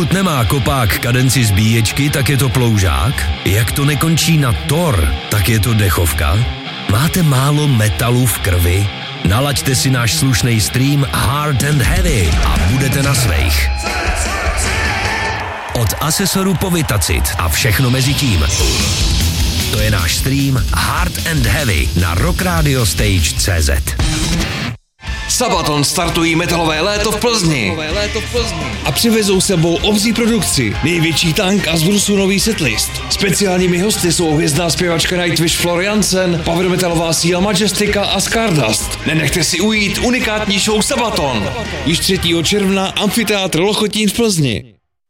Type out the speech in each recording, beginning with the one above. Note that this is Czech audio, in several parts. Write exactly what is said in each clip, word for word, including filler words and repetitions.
Pokud nemá kopák kadenci zbíječky, tak je to ploužák. Jak to nekončí na tor, tak je to dechovka. Máte málo metalu v krvi? Nalaďte si náš slušný stream Hard and Heavy a budete na svejch. Od Asesoru po Vitacit a všechno mezi tím. To je náš stream Hard and Heavy na rock radio stage tečka cé zet. Sabaton startují metalové léto v Plzni. A přivezou sebou obří produkci, největší tank a z Brusu nový setlist. Speciálními hosty jsou hvězdná zpěvačka Nightwish Floriansen, power metalová síla Majestica a Stardust. Nenechte si ujít unikátní show Sabaton. Již třetího června Amfiteátr Lochotín v Plzni.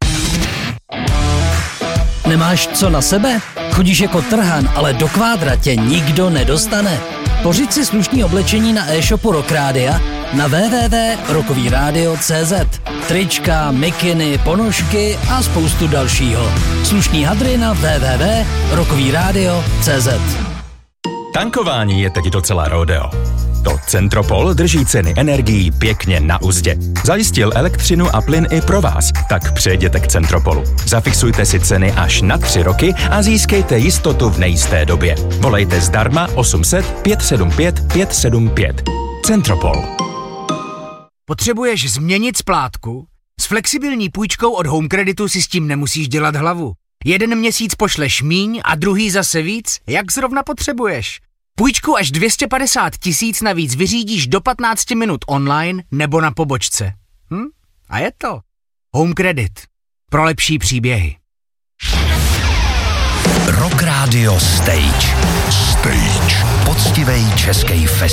Nemáš co na sebe? Chodíš jako trhan, ale do kvádra tě nikdo nedostane. Pořiď si slušný oblečení na e-shopu Rock Rádia na w w w tečka rockový rádio tečka cé zet. Trička, mikiny, ponožky a spoustu dalšího. Slušný hadry na w w w tečka rockový rádio tečka cé zet. Tankování je teď docela rodeo. To Centropol drží ceny energií pěkně na uzdě. Zajistil elektřinu a plyn i pro vás, tak přejděte k Centropolu. Zafixujte si ceny až na tři roky a získejte jistotu v nejisté době. Volejte zdarma osm set pět sedm pět pět sedm pět. Centropol. Potřebuješ změnit splátku? S flexibilní půjčkou od Home Creditu si s tím nemusíš dělat hlavu. Jeden měsíc pošleš míň a druhý zase víc, jak zrovna potřebuješ. Půjčku až dvě stě padesát tisíc navíc vyřídíš do patnáct minut online nebo na pobočce. Hm? A je to. Home Credit. Pro lepší příběhy. Rock Radio Stage. Stage. Poctivej český festival.